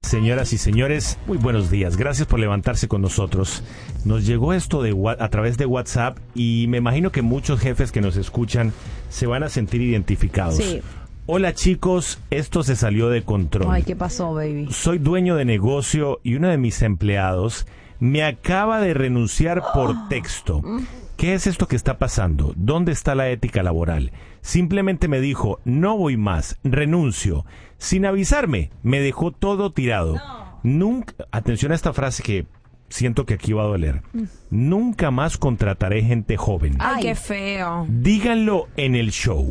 Señoras y señores, muy buenos días. Gracias por levantarse con nosotros. Nos llegó esto a través de WhatsApp y me imagino que muchos jefes que nos escuchan se van a sentir identificados. Sí. Hola chicos, esto se salió de control. Ay, ¿qué pasó, baby? Soy dueño de negocio y uno de mis empleados me acaba de renunciar por texto. ¿Qué es esto que está pasando? ¿Dónde está la ética laboral? Simplemente me dijo, no voy más, renuncio. Sin avisarme, me dejó todo tirado. Nunca, atención a esta frase que siento que aquí va a doler. Nunca más contrataré gente joven. Ay, qué feo. Díganlo en el show.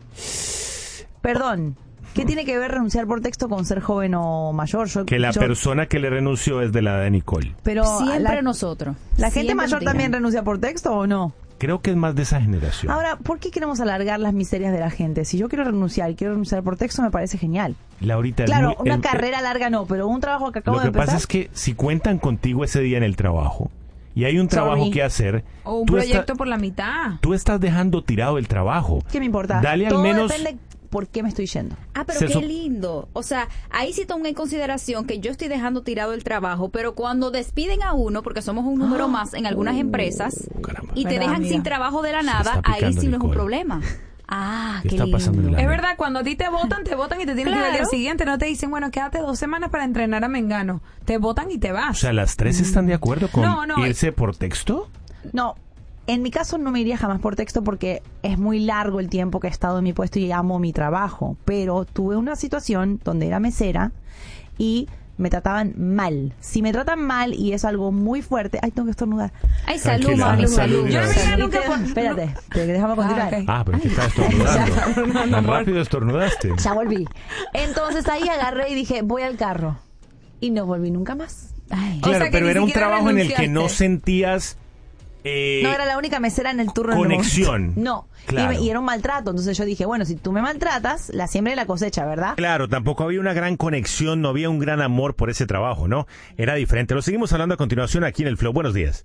Perdón, ¿qué tiene que ver renunciar por texto con ser joven o mayor? Que la persona que le renunció es de la edad de Nicole. Pero Siempre nosotros. ¿La gente Siempre mayor nos digan. también renuncia por texto o no? Creo que es más de esa generación. Ahora, ¿por qué queremos alargar las miserias de la gente? Si yo quiero renunciar y quiero renunciar por texto, me parece genial. Laurita, Claro, una carrera larga no, pero un trabajo que acabo lo de que empezar. pasa es que si cuentan contigo ese día en el trabajo y hay un trabajo Sorry. que hacer, O un tú proyecto por la mitad. tú estás dejando tirado el trabajo. ¿Qué me importa? Dale al Todo menos... depende por qué me estoy yendo. Ah, pero Se qué sup- lindo. O sea, ahí sí tomo en consideración que yo estoy dejando tirado el trabajo, pero cuando despiden a uno, porque somos un número más en algunas empresas, Caramba. y te ¿Verdad, dejan amiga? sin trabajo de la Se nada, está ahí picando, sí no es un Nicole. problema. Ah, ¿Qué qué está lindo. pasando en el Es aire? verdad, cuando a ti te votan y te tienen que ir al día Claro. siguiente. No te dicen, bueno, quédate 2 semanas para entrenar a Mengano. Te votan y te O vas. sea, ¿las tres están de acuerdo con No, irse por texto? No, en mi caso no me iría jamás por texto porque es muy largo el tiempo que he estado en mi puesto y amo mi trabajo. Pero tuve una situación donde era mesera y me trataban mal. Si me tratan mal y es algo muy fuerte... Ay, tengo que estornudar. Ay, salud, Tranquila, mami, salud. salud. Yo no me iría nunca por... Espérate, déjame continuar. ok. Ah, pero es que estás estornudando. Tan rápido estornudaste. Ya volví. Entonces ahí agarré y dije, voy al carro. Y no volví nunca más. Ay. Claro, sea que pero ni era un siquiera trabajo en el que renunciaste. no sentías... No era la única mesera en el turno. en el Conexión. momento. No. Claro. Y era un maltrato. Entonces yo dije, bueno, si tú me maltratas, la siembra y la cosecha, ¿verdad? Claro, tampoco había una gran conexión, no había un gran amor por ese trabajo, ¿no? Era diferente. Lo seguimos hablando a continuación aquí en el Flow. Buenos días.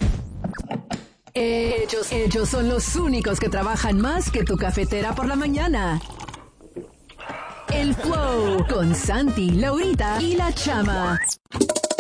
Ellos son los únicos que trabajan más que tu cafetera por la mañana. El Flow con Santi, Laurita y La Chama.